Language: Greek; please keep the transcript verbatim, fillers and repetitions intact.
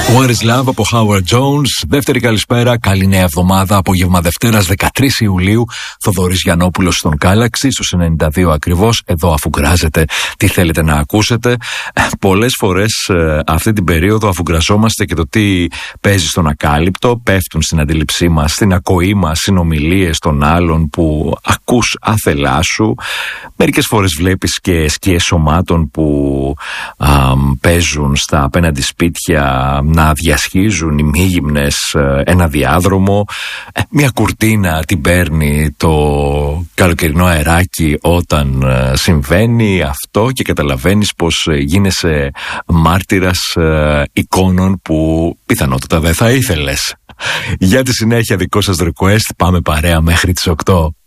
What is Love από Howard Jones. Δεύτερη καλησπέρα, καλή νέα εβδομάδα. Απόγευμα Δευτέρας δεκατρείς Ιουλίου. Θοδωρής Γιαννόπουλος στον Galaxy, στους ενενήντα δύο ακριβώς. Εδώ αφουγκράζετε τι θέλετε να ακούσετε. Πολλές φορές ε, αυτή την περίοδο αφουγκραζόμαστε και το τι παίζει στον ακάλυπτο. Πέφτουν στην αντίληψή μας, στην ακοή μας, συνομιλίες των άλλων που ακούς άθελά σου. Μερικές φορές βλέπεις και σκιές σωμάτων που α, παίζουν στα απέναντι σπίτια να διασχίζουν οι μήγυμνες ένα διάδρομο. Μια κουρτίνα την παίρνει το καλοκαιρινό αεράκι όταν συμβαίνει αυτό και καταλαβαίνεις πως γίνεσαι μάρτυρας εικόνων που πιθανότατα δεν θα ήθελες. Για τη συνέχεια δικό σας request, πάμε παρέα μέχρι τις οκτώ.